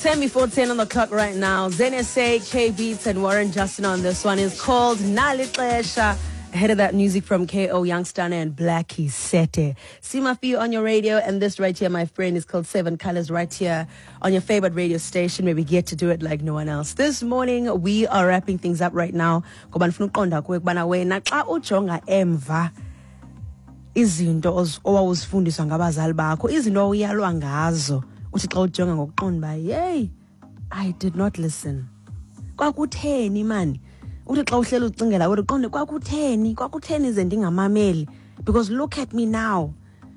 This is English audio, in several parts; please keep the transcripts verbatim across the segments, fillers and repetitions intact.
ten before ten on the clock right now. Zen S A, K Beats, and Warren Justin on this one is called Nalixesha. Ahead of that, music from K O Youngstunner and Blackie Sete. Sima for you on your radio, and this right here, my friend, is called Seven Colors right here on your favorite radio station where we get to do it like no one else. This morning, we are wrapping things up right now. Ngoba ndifuna uqonda kuwe kubana wena xa ujonga emva izinto owawuzifundiswa ngabazali bakho, izinto uyalwa ngazo, uthi xa ujonga ngokuqonda ba, yey, I did not listen. Kwakutheni man? Uthi xa uhleli ucingela uthi qonde kwakutheni? Kwakutheni ize ndingamameli? Because look at me now.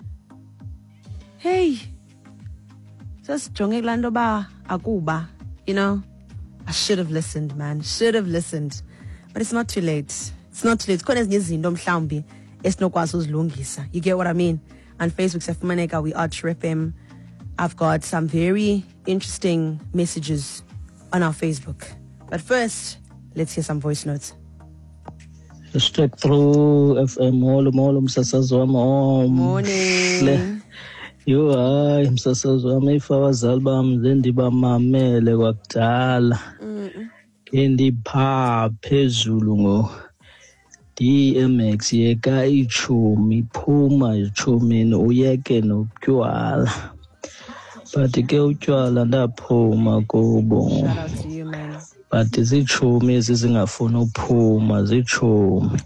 Hey. Sesijonge kulaa nto ba akuba, you know? I should have listened, man. Should have listened. But it's not too late. It's not too late. Khona ezinye izinto mhlawumbi esinokwazi uzilungisa. You get what I mean? On Facebook, Sefumaneka, we are Trip Him. I've got some very interesting messages on our Facebook. But first, let's hear some voice notes. Straight through F M, molo molo msasazi wami om. Morning. Yo hayi msasazi wami ifawazali bami zendibamamele kwakudala. Kendipha phezulu ngo D M X yeka ichumi phuma ichumini uyeke notywala. But ke utywala ndaphuma kubo. Shout out to you, man. But zichumi ezingafuna uphuma zichumi.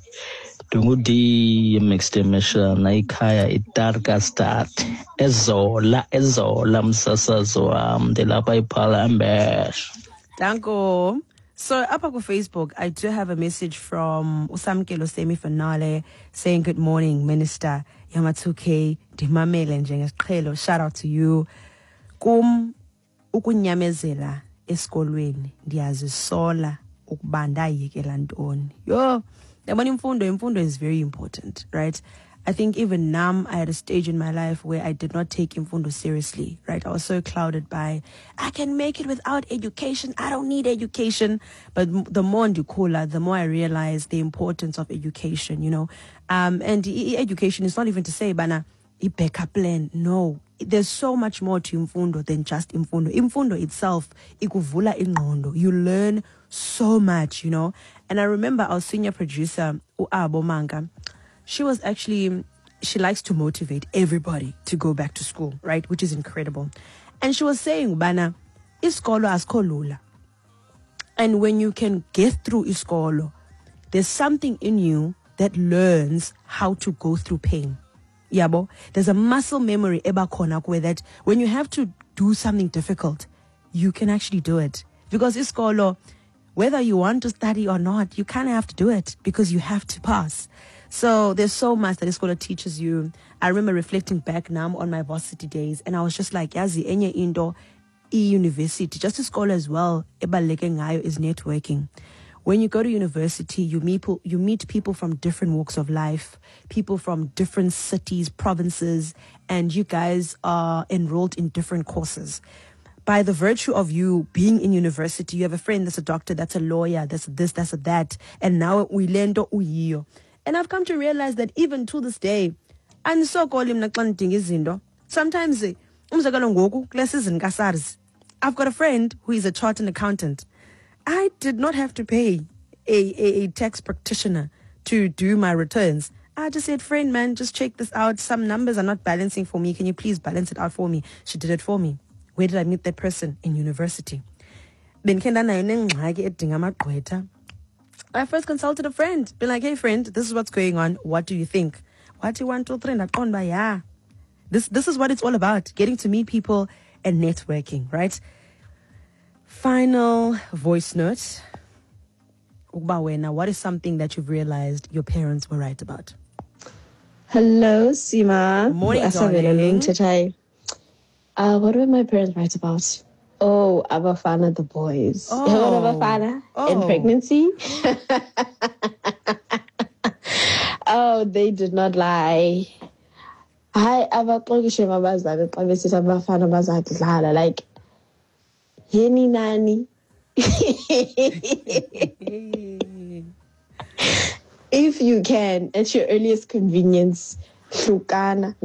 Dungu-D M X demeshana ikhaya itarka start. Ezola ezola msasazi wami ndelapha iphala embesh. Danko. So up on Facebook, I do have a message from Usamkelo Semi Finale saying good morning, Minister Yamatuke Dimamele Njengesiqhelo. Shout out to you. Kum ukunyamezela esikolweni ndiyazisola ukuba ndayekela ntoni. Yo, yabona imfundo imfundo is very important, right? I think even now I had a stage in my life where I did not take imfundo seriously, right? I was so clouded by, I can make it without education. I don't need education. But the more ndikula, the more I realized the importance of education, you know. Um, and e- education is not even to say, bana, a backup plan. No, there's so much more to imfundo than just imfundo. Imfundo itself, ikuvula ingqondo. You learn so much, you know. And I remember our senior producer, Uabo Manga, she was actually, she likes to motivate everybody to go back to school, right? Which is incredible. And she was saying, Bana, iskolo asikho lula. And when you can get through iskolo, there's something in you that learns how to go through pain. Yabo, there's a muscle memory ebakhona kwe that when you have to do something difficult, you can actually do it. Because iskolo, whether you want to study or not, you kind of have to do it because you have to pass. So there's so much that iskolo teaches you. I remember reflecting back now on my varsity days, and I was just like, yazi enye into e-university, just iskolo as well, ebaluleke ngayo is networking. When you go to university, you meet people, you meet people from different walks of life, people from different cities, provinces, and you guys are enrolled in different courses. By the virtue of you being in university, you have a friend that's a doctor, that's a lawyer, that's a this, that's a that, and now we lendo uyiyo. And I've come to realize that even to this day, and so call him sometimes I've got a friend who is a chartered accountant. I did not have to pay a, a, a tax practitioner to do my returns. I just said, friend, man, just check this out. Some numbers are not balancing for me. Can you please balance it out for me? She did it for me. Where did I meet that person? In university. I first consulted a friend. Been like, hey, friend, this is what's going on. What do you think? What do you want to train? Yeah. This, this is what it's all about. Getting to meet people and networking, right? Final voice note. Ubawena, what is something that you've realized your parents were right about? Hello, Sima. Morning, darling. Uh, what were my parents right about? Oh, Abafana the boys. Oh. What Abafana? Oh. In pregnancy? Oh, they did not lie. Hi, Abaxokishe mabazali xa besithi abafana bazadlala like yeni nani. If you can, at your earliest convenience, hlukana.